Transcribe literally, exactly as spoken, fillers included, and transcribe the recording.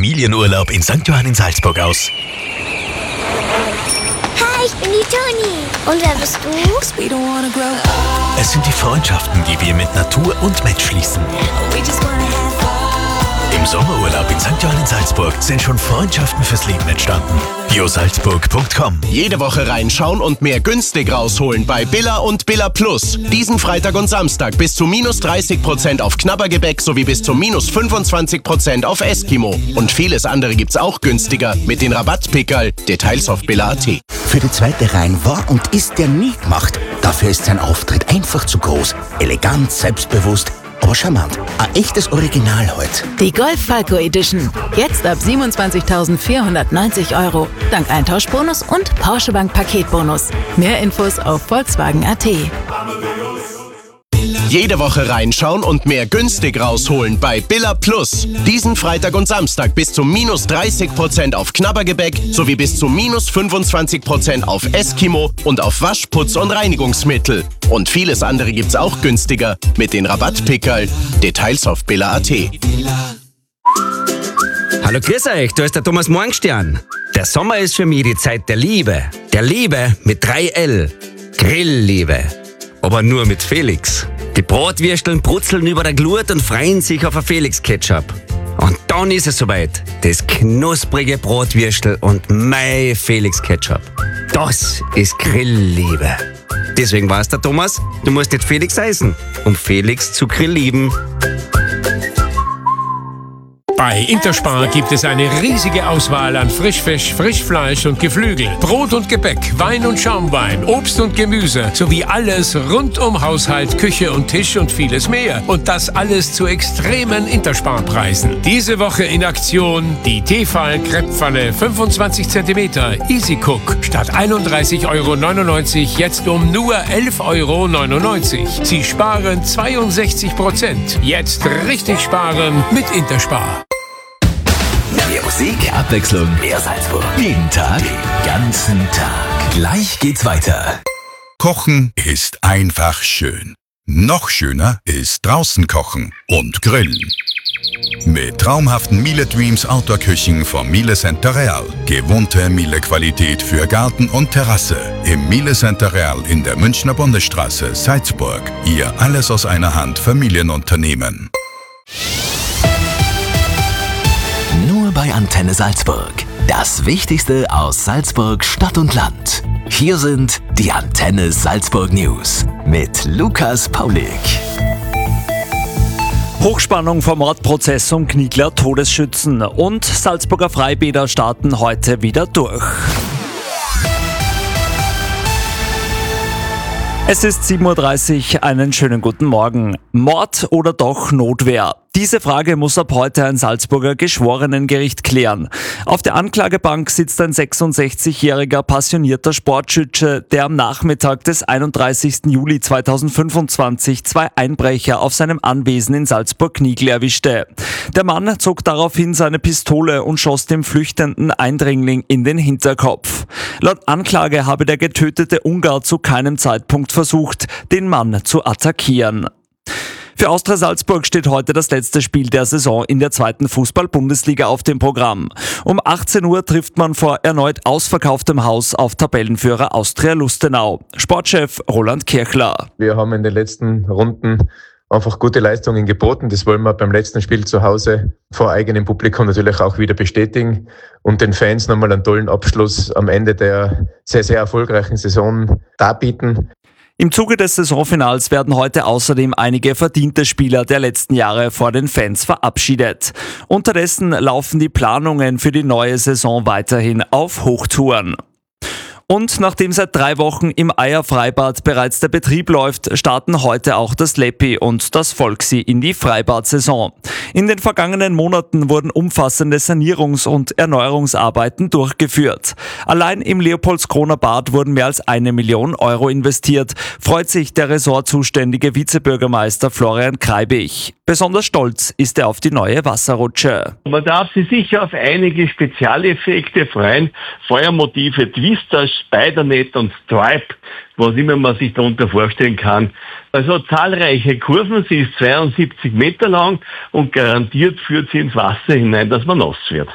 Familienurlaub in Sankt Johann in Salzburg aus? Hi, ich bin die Toni. Und wer bist du? Es sind die Freundschaften, die wir mit Natur und Mensch schließen. Im Sommerurlaub in Sankt Johann in Salzburg sind schon Freundschaften fürs Leben entstanden. biosalzburg punkt com. Jede Woche reinschauen und mehr günstig rausholen bei Billa und Billa Plus. Diesen Freitag und Samstag bis zu minus dreißig Prozent auf Knabbergebäck sowie bis zu minus fünfundzwanzig Prozent auf Eskimo. Und vieles andere gibt's auch günstiger mit den Rabattpickerl. Details auf billa punkt at. Für die zweite Reihe war und ist der nie gemacht. Dafür ist sein Auftritt einfach zu groß. Elegant, selbstbewusst, aber charmant. Ein echtes Original heute. Die Golf Falco Edition. Jetzt ab siebenundzwanzigtausendvierhundertneunzig Euro. Dank Eintauschbonus und Porsche Bank Paketbonus. Mehr Infos auf volkswagen punkt at. Jede Woche reinschauen und mehr günstig rausholen bei Billa Plus. Diesen Freitag und Samstag bis zu minus dreißig Prozent auf Knabbergebäck sowie bis zu minus fünfundzwanzig Prozent auf Eskimo und auf Waschputz und Reinigungsmittel. Und vieles andere gibt's auch günstiger mit den Rabattpickerl. Details auf billa punkt at. Hallo, grüß euch, da ist der Thomas Morgenstern. Der Sommer ist für mich die Zeit der Liebe. Der Liebe mit drei L. Grillliebe. Aber nur mit Felix. Die Bratwürsteln brutzeln über der Glut und freuen sich auf ein Felix-Ketchup. Und dann ist es soweit. Das knusprige Bratwürstel und mein Felix-Ketchup. Das ist Grillliebe. Deswegen weiß der Thomas, du musst nicht Felix heißen, um Felix zu grilllieben. Bei Interspar gibt es eine riesige Auswahl an Frischfisch, Frischfleisch und Geflügel, Brot und Gebäck, Wein und Schaumwein, Obst und Gemüse sowie alles rund um Haushalt, Küche und Tisch und vieles mehr. Und das alles zu extremen Interspar-Preisen. Diese Woche in Aktion die Tefal-Krepppfanne fünfundzwanzig Zentimeter Easy Cook statt einunddreißig Euro neunundneunzig jetzt um nur elf Euro neunundneunzig. Sie sparen zweiundsechzig Prozent. Jetzt richtig sparen mit Interspar. Mehr Musik, Abwechslung, mehr Salzburg. Jeden Tag, den ganzen Tag. Gleich geht's weiter. Kochen ist einfach schön. Noch schöner ist draußen kochen und grillen. Mit traumhaften Miele Dreams Outdoor-Küchen vom Miele Center Real. Gewohnte Miele-Qualität für Garten und Terrasse. Im Miele Center Real in der Münchner Bundesstraße, Salzburg. Ihr alles aus einer Hand Familienunternehmen. Nur bei Antenne Salzburg. Das Wichtigste aus Salzburg, Stadt und Land. Hier sind die Antenne Salzburg News mit Lukas Paulik. Hochspannung vom Mordprozess um Kniegler Todesschützen und Salzburger Freibäder starten heute wieder durch. Es ist sieben Uhr dreißig, einen schönen guten Morgen. Mord oder doch Notwehr? Diese Frage muss ab heute ein Salzburger Geschworenengericht klären. Auf der Anklagebank sitzt ein sechsundsechzigjähriger passionierter Sportschütze, der am Nachmittag des einunddreißigsten Juli zweitausendfünfundzwanzig zwei Einbrecher auf seinem Anwesen in Salzburg-Kniegl erwischte. Der Mann zog daraufhin seine Pistole und schoss dem flüchtenden Eindringling in den Hinterkopf. Laut Anklage habe der getötete Ungar zu keinem Zeitpunkt versucht, den Mann zu attackieren. Für Austria Salzburg steht heute das letzte Spiel der Saison in der zweiten Fußball-Bundesliga auf dem Programm. Um achtzehn Uhr trifft man vor erneut ausverkauftem Haus auf Tabellenführer Austria Lustenau. Sportchef Roland Kirchler. Wir haben in den letzten Runden einfach gute Leistungen geboten. Das wollen wir beim letzten Spiel zu Hause vor eigenem Publikum natürlich auch wieder bestätigen und den Fans nochmal einen tollen Abschluss am Ende der sehr, sehr erfolgreichen Saison darbieten. Im Zuge des Saisonfinals werden heute außerdem einige verdiente Spieler der letzten Jahre vor den Fans verabschiedet. Unterdessen laufen die Planungen für die neue Saison weiterhin auf Hochtouren. Und nachdem seit drei Wochen im Eierfreibad bereits der Betrieb läuft, starten heute auch das Leppi und das Volksi in die Freibad-Saison. In den vergangenen Monaten wurden umfassende Sanierungs- und Erneuerungsarbeiten durchgeführt. Allein im Leopoldskroner Bad wurden mehr als eine Million Euro investiert, freut sich der ressortzuständige Vizebürgermeister Florian Kreibich. Besonders stolz ist er auf die neue Wasserrutsche. Man darf sich sicher auf einige Spezialeffekte freuen. Feuermotive, Twister, Spidernet und Stripe, was immer man sich darunter vorstellen kann. Also zahlreiche Kurven, sie ist zweiundsiebzig Meter lang und garantiert führt sie ins Wasser hinein, dass man nass wird.